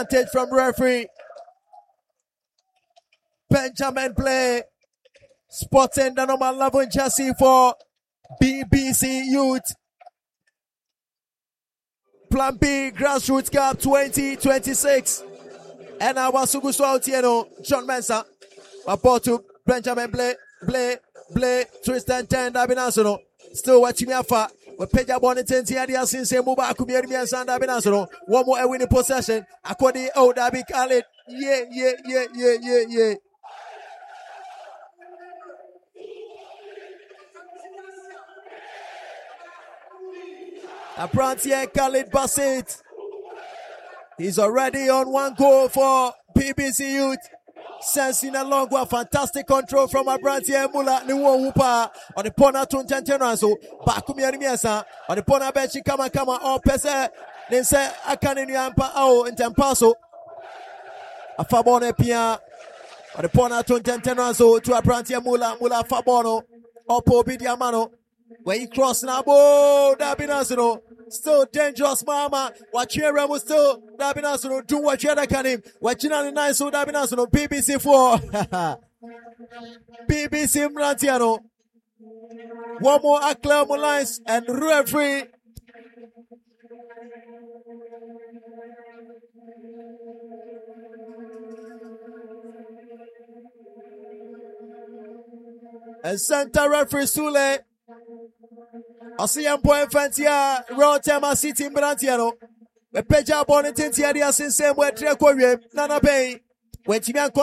advantage from referee. Benjamin play. Spotting the number 11 jersey for BBC Youth. Plan B Grassroots Cup 2026. And I was Sugusu Otieno, John Mensah. Apoto Benjamin Blay, Tristan Ten, Dabinasono. Still watching me afa. We pay your bonnet and Tia since Muba Kubier and Dabinasono. One more winning possession. According to Dabi Khaled. Yeah. Apprentice Khalid Basit. He's already on one goal for BBC Youth. Sensing along with fantastic control from Apprentice Mula Niwo Wupa on the Pona Tuntentenanso. Bakumi Miasa on the Pona Bechi Kama or Pese. Then say Akani Yampa O in Tempaso. A Fabone Pia on the Pona Tuntentenanso to Apprentice Mula Fabono. Opo Bidiamano. When he cross now, Dabinasino, still dangerous, mama. Watch here, Ramos still, Dabinasino, do what you can him. Watching on the nice, so Dabinasino, BBC 4. BBC Mrantiano. One more Acclaim lines and referee. And center referee Sule. I see him point Fantia, Round Tema City Brantiano. We pay job on it in Tia since same way Treco, Nana Bay. When Timian